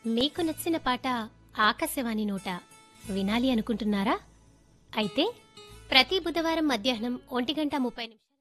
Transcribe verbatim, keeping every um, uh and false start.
మీకు నచ్చిన పాట ఆకాశవాణి నోట వినాలి అనుకుంటున్నారా? అయితే ప్రతి బుధవారం మధ్యాహ్నం ఒంటి గంట ముప్పై నిమిషాలు